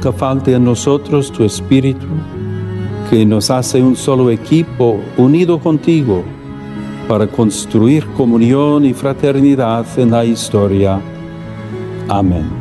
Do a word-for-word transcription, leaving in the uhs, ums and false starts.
nunca falte en nosotros tu Espíritu, que nos hace un solo equipo unido contigo para construir comunión y fraternidad en la historia. Amén.